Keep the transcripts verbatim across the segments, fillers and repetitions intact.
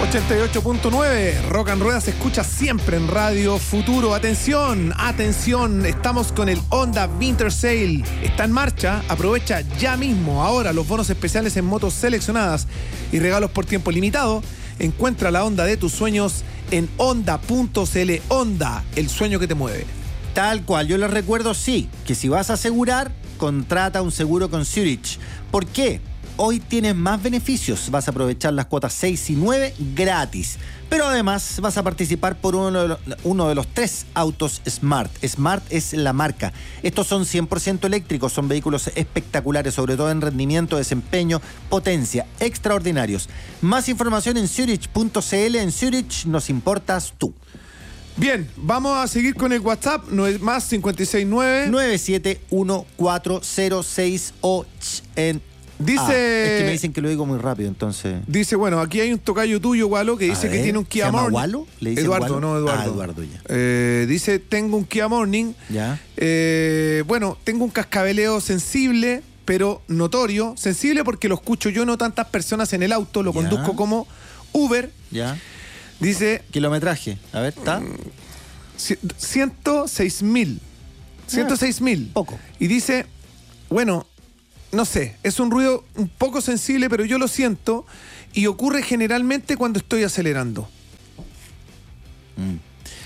ochenta y ocho punto nueve, Rock and Rueda se escucha siempre en Radio Futuro. Atención, atención, estamos con el Honda Winter Sale. Está en marcha, aprovecha ya mismo, ahora los bonos especiales en motos seleccionadas y regalos por tiempo limitado. Encuentra la Honda de tus sueños en honda punto cl. Honda, el sueño que te mueve. Tal cual, yo les recuerdo, sí, que si vas a asegurar, contrata un seguro con Zurich. ¿Por qué? Hoy tienes más beneficios, vas a aprovechar las cuotas seis y nueve gratis, pero además vas a participar por uno de los, uno de los tres autos Smart. Smart es la marca. Estos son cien por ciento eléctricos, son vehículos espectaculares, sobre todo en rendimiento, desempeño, potencia, extraordinarios. Más información en Zurich punto cl. En Zurich nos importas tú. Bien, vamos a seguir con el WhatsApp, no es más cincuenta y seis nueve nueve siete uno cuatro cero seis ocho en Dice... Ah, es que me dicen que lo digo muy rápido, entonces... Dice, bueno, aquí hay un tocayo tuyo, Walo, que dice que tiene un Kia Morning. ¿Se llama Walo? ¿Le dicen Eduardo, Walo? no, Eduardo. Ah, Eduardo, ya. Eh, dice, tengo un Kia Morning. Ya. Eh, bueno, tengo un cascabeleo sensible, pero notorio. Sensible porque lo escucho yo, no tantas personas en el auto. Lo Ya. conduzco como Uber. Ya. Dice... Kilometraje. A ver, ¿está? ciento seis mil. ciento seis mil. Poco. Y dice, bueno... No sé, es un ruido un poco sensible, pero yo lo siento y ocurre generalmente cuando estoy acelerando. Mm.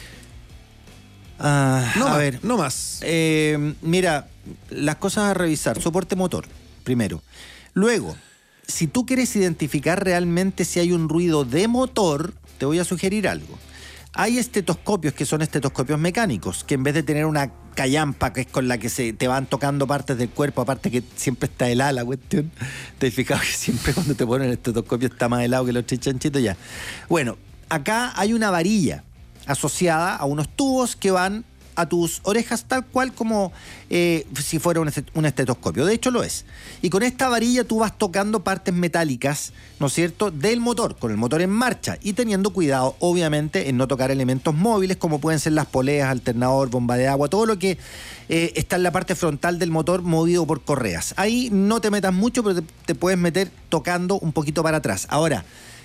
Ah, No a más, ver, no más. Eh, mira, las cosas a revisar. Soporte motor, primero. Luego, si tú quieres identificar realmente si hay un ruido de motor, te voy a sugerir algo. Hay estetoscopios que son estetoscopios mecánicos, que en vez de tener una callampa que es con la que se te van tocando partes del cuerpo, aparte que siempre está helada la cuestión, te has fijado que siempre cuando te ponen el estetoscopio está más helado que los chichanchitos ya. Bueno, acá hay una varilla asociada a unos tubos que van a tus orejas tal cual como eh, si fuera un, estet- un estetoscopio. De hecho lo es. Y con esta varilla tú vas tocando partes metálicas, ¿no es cierto?, del motor, con el motor en marcha y teniendo cuidado, obviamente, en no tocar elementos móviles como pueden ser las poleas, alternador, bomba de agua, todo lo que eh, está en la parte frontal del motor movido por correas. Ahí no te metas mucho, pero te, te puedes meter tocando un poquito para atrás. Ahora,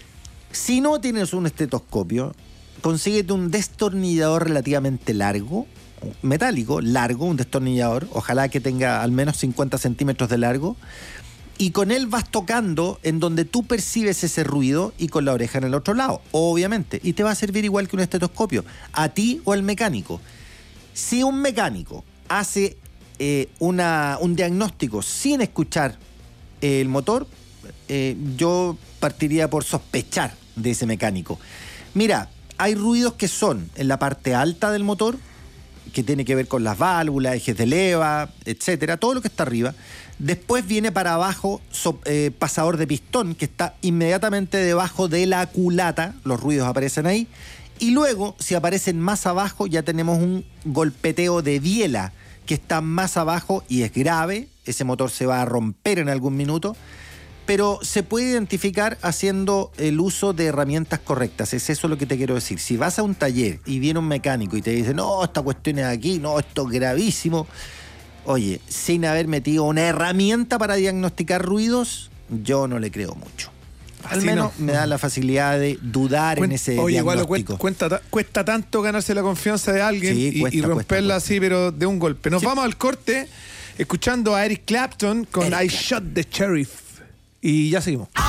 si no tienes un estetoscopio, consíguete un destornillador relativamente largo, metálico, largo, un destornillador, ojalá que tenga al menos cincuenta centímetros de largo, y con él vas tocando en donde tú percibes ese ruido y con la oreja en el otro lado, obviamente, y te va a servir igual que un estetoscopio, a ti o al mecánico. Si un mecánico hace eh, una, un diagnóstico sin escuchar eh, el motor, eh, yo partiría por sospechar de ese mecánico. Mira, hay ruidos que son en la parte alta del motor, que tiene que ver con las válvulas, ejes de leva, etcétera, todo lo que está arriba. Después viene para abajo so, eh, pasador de pistón, que está inmediatamente debajo de la culata, los ruidos aparecen ahí. Y luego, si aparecen más abajo, ya tenemos un golpeteo de biela, que está más abajo y es grave, ese motor se va a romper en algún minuto. Pero se puede identificar haciendo el uso de herramientas correctas. Es eso lo que te quiero decir. Si vas a un taller y viene un mecánico y te dice, no, esta cuestión es aquí, no, esto es gravísimo. Oye, sin haber metido una herramienta para diagnosticar ruidos, yo no le creo mucho. Al Así menos no. me da la facilidad de dudar Cuen- en ese Oye, igual diagnóstico. cuesta, cuesta, cuesta tanto ganarse la confianza de alguien Sí, y, cuesta, y romperla cuesta, así, pero de un golpe. Nos Sí. vamos al corte escuchando a Eric Clapton con Eric I Shot the Sheriff. Y ya seguimos.